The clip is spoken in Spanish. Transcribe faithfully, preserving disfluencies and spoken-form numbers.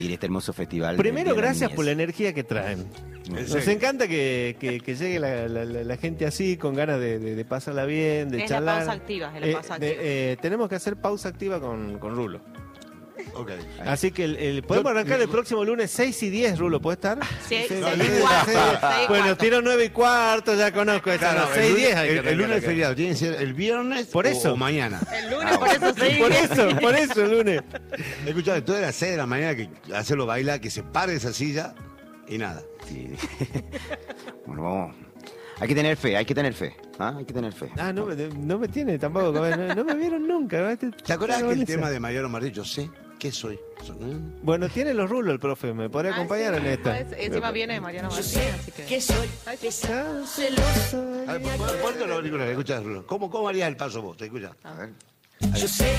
este hermoso festival. Primero, gracias la por la energía que traen. Nos encanta que, que, que llegue la, la, la gente así, con ganas de, de, de pasarla bien, de es charlar. la pausa activa, es la Eh, pausa de- activa. eh, tenemos que hacer pausa activa con, con Rulo. Ok. Así que el, el- podemos Yo- arrancar el próximo lunes seis y diez, Rulo, ¿puede estar? Sí, Sí, seis sí, y sí, cuarto, sí. seis y Bueno, cuarto. tiro nueve y cuarto, ya conozco esa. Claro, no, el seis y lunes- diez hay que el, el lunes arrancar es feriado, tiene que ser el viernes Por o- eso. O, mañana. El lunes, por eso seis y Por diez. eso, por eso el lunes. Escuchá, tú de las seis de la mañana que hacerlo bailar, que se pare esa silla y nada. Sí. Bueno, vamos. Hay que tener fe, hay que tener fe. ¿Ah? Hay que tener fe. Ah, no, me- no me tiene tampoco, no, no me vieron nunca. Este- ¿Te acordás que el buenísimo. tema de Mariano Martí, yo sé qué soy? So- ¿eh? Bueno, tiene los rulos el profe, me podría Ah, acompañar sí, en esta. pues, encima viene Mariano Martín, así que... Que soy pesado, celoso. A ver, pon- ponte los auriculares, escuchá, Rulo. ¿Cómo, ¿Cómo harías el paso vos? ¿Te escuchás? A ver. Yo sé